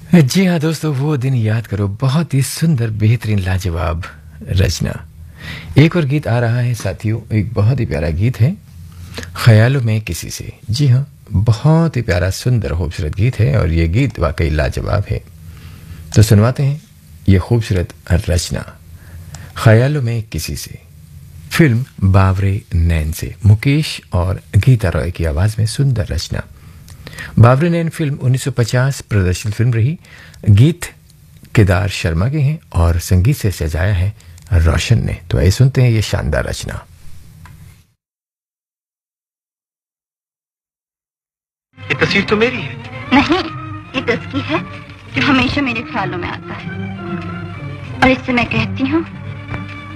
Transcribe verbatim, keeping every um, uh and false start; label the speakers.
Speaker 1: जी हाँ दोस्तों, वो दिन याद करो, बहुत ही सुंदर, बेहतरीन, लाजवाब रचना। एक और गीत आ रहा है साथियों, एक बहुत ही प्यारा गीत है, ख्यालों में किसी से। जी हाँ, बहुत ही प्यारा, सुंदर, खूबसूरत गीत है और ये गीत वाकई लाजवाब है। तो सुनवाते हैं ये खूबसूरत रचना, ख्यालों में किसी से। फिल्म बावरे नैन से, मुकेश और गीता रॉय की आवाज में सुंदर रचना। बावरे नैन फिल्म उन्नीस सौ पचास प्रदर्शित फिल्म रही। गीत केदार शर्मा के हैं और संगीत से सजाया है रोशन ने। तो आइए सुनते हैं ये शानदार रचना।
Speaker 2: ये तस्वीर तो मेरी है।
Speaker 3: नहीं, ये तस्वीर है जो हमेशा मेरे ख्यालों में आता है और इससे मैं कहती हूँ